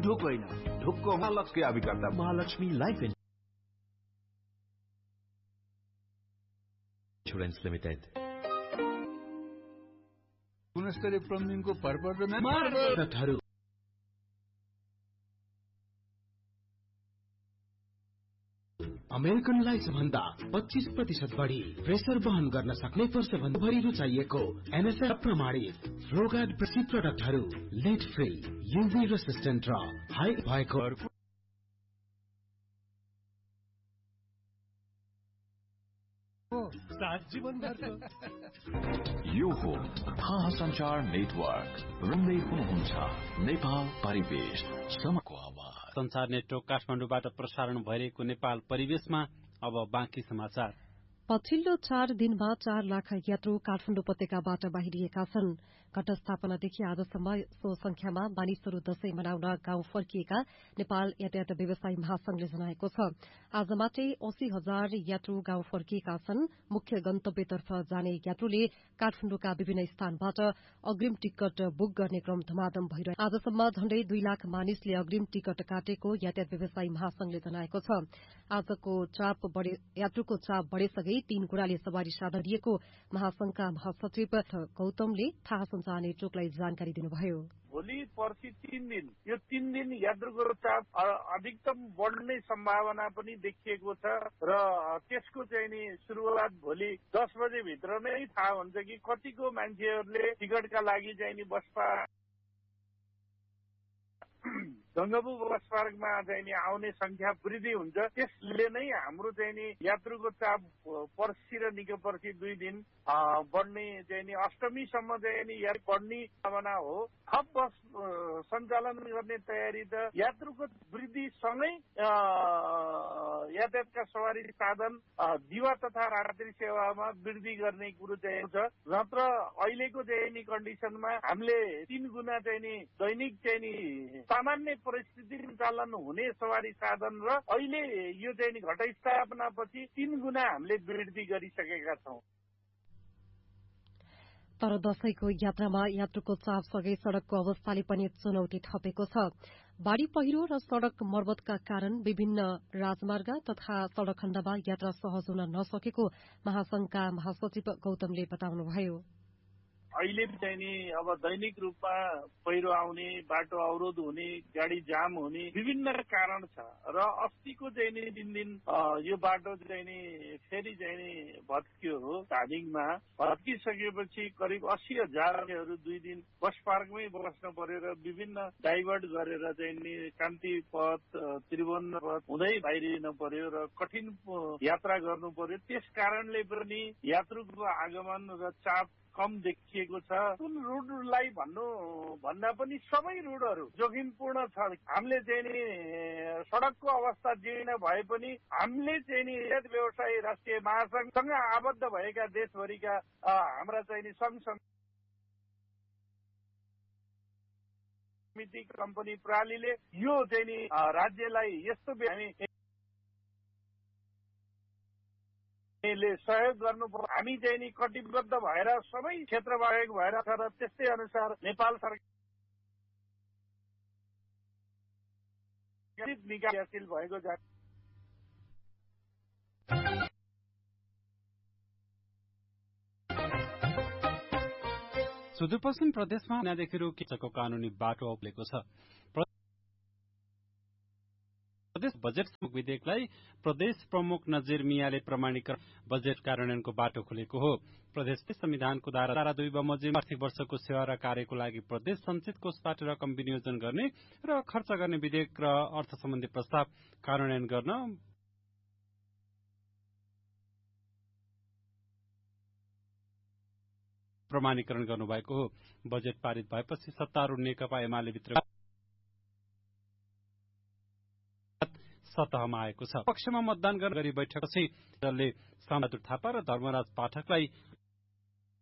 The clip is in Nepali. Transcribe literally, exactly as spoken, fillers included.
ढोक होइन, ढोकको महालक्ष्मी अभिकर्ता महालक्ष्मी लाइफ इन्स्योरेन्स लिमिटेड। गुणस्तरीय प्लम्बिङको भरपर्दो मार्गहरू अमेरिकनलाई सबभन्दा पच्चीस प्रतिशत बढी प्रेसर वहन गर्न सक्ने वर्षभन्दा भरि रुचाइएको एनएसएल प्रमाणित फ्लोगार्ड ब्रेसी प्रडक्टहरू लेड फ्री, यूभी रेसिस्टेन्ट र हाई भएको यो हो थाहा संचार नेटवर्क। रुँदै हुनुहुन्छ नेपाल परिवेश समको आवाज। संचार नेटवर्क काठमाडौँबाट प्रसारण भइरहेको नेपाल परिवेशमा अब बाँकी समाचार। पछिल्लो चार दिनमा चार लाख यात्रु काठमाडौँ उपत्यकाबाट बाहिरिएका छन्। घटस्थापनादेखि आजसम्म सो संख्यामा मानिसहरू दशैं मनाउन गाउँ फर्किएका नेपाल यातायात व्यवसायी महासंघले जनाएको छ। आज मात्रै अस्सी हजार यात्रु गाउँ फर्किएका छन्। मुख्य गन्तव्यतर्फ जाने यात्रुले काठमाडौँका विभिन्न स्थानबाट अग्रिम टिकट बुक गर्ने क्रम धमाधम भइरहे आजसम्म झण्डै दुई लाख मानिसले अग्रिम टिकट काटेको यातायात व्यवसायी महासंघले जनाएको छ। आजको चाप बढे यात्रुको चाप बढेसँगै तीन गुणाले सवारी साधन दिएको महासंघका महासचिव गौतमले थाहा संचार नेटवर्कलाई जानकारी दिनुभयो। भोलि पर्सि तीन दिन यो तीन दिन यात्रुको चाप अधिकतम बढ्ने सम्भावना पनि देखिएको छ र त्यसको चाहिँ नि सुरुवात भोलि दस बजे भित्र नै थाहा हुन्छ कि कतिको मान्छेहरूले टिकटका लागि चाहिँ नि बसपा गंगाबु बस पार्कमा चाहिँ नि आउने संख्या वृद्धि हुन्छ। त्यसले नै हाम्रो चाहिँ नि यात्रुको चाप पर्सि र निकै पर्सि दुई दिन बढ्ने चाहिँ नि अष्टमीसम्म चाहिँ नि यात्रु बढ्ने सम्भावना हो। थप बस सञ्चालन गर्ने तयारी त यात्रुको वृद्धिसँगै यातायातका सवारी साधन दिवा तथा रात्रि सेवामा वृद्धि गर्ने कुरो चाहिँ छ। नत्र अहिलेको चाहिँ नि कन्डिसनमा हामीले तीन गुणा चाहिँ नि दैनिक चाहिँ नि सामान्य परिस्थिति सञ्चालन हुने सवारी साधन र अहिले यो चाहिँ नि घटस्थापनापछि तीन गुणा हामीले वृद्धि गरिसकेका छौं। तर दशैंको यात्रामा यात्रुको चापसँगै सड़कको अवस्थाले पनि चुनौती थपेको छ। बाढ़ी पहिरो र सड़क मर्मतका कारण विभिन्न राजमार्ग तथा सड़क खण्डमा यात्रा सहज हुन नसकेको महासंघका महासचिव गौतमले बताउनुभयो। अहिले चाहिँ नि अब दैनिक रूपमा पहिरो आउने, बाटो अवरोध हुने, गाडी जाम हुने विभिन्न कारण छ र अस्तिको चाहिँ नि दिन दिन यो बाटो चाहिँ नि फेरि चाहिँ नि भत्कियो हो। धादिङमा भत्किसकेपछि करिब अस्सी हजारहरू दुई दिन बस पार्कमै बस्न पर्यो र विभिन्न डाइभर्ट गरेर चाहिँ नि कान्ति पथ, त्रिभुवन पथ हुँदै बाहिरिन पर्यो र कठिन यात्रा गर्नु पर्यो। त्यस कारणले पनि यात्रुको आगमन र चाप कम देखिएको छ। कुन रुटलाई भन्नु भन्दा पनि सबै रुटहरू जोखिमपूर्ण छ। हामीले चाहिँ नि सड़कको अवस्था जीर्ण भए पनि हामीले चाहिँ नि यातायात व्यवसायी राष्ट्रिय महासंघसँग आबद्ध भएका देशभरिका हाम्रा चाहिँ नि संघ समिति कम्पनी प्रणालीले यो चाहिँ नि राज्यलाई यस्तो हामी ले सहयोग गर्नु पर्यो। हामी चाहिँ नि कटिबद्ध भएर सबै क्षेत्रमा सहयोग भएर छ र त्यस्तै अनुसार नेपाल सरकार निकायशील भएको छ। सुदूरपश्चिम प्रदेशमा यहाँदेखि रोकिएको कानूनी बाटो अप्लेको छ। प्रदेश बजेट विधेयकलाई प्रदेश प्रमुख नजीर मियाले प्रमाणीकरण बजेट कार्यान्वयनको बाटो खोलेको हो। प्रदेशले संविधानको धारा दुई बमोजिम आर्थिक वर्षको सेवा र कार्यको लागि प्रदेश संचित कोषबाट रकम विनियोजन गर्ने र खर्च गर्ने विधेयक र अर्थ सम्बन्धी प्रस्ताव कार्यान्वयन गर्न प्रमाणीकरण गर्नुभएको हो। बजेट पारित भएपछि सत्तारूढ नेकपा एमाले भित्र सतहमा आएको छ। पक्षमा मतदान गरी बैठकपछि दलले सामबहादुर थापा र धर्मराज पाठकलाई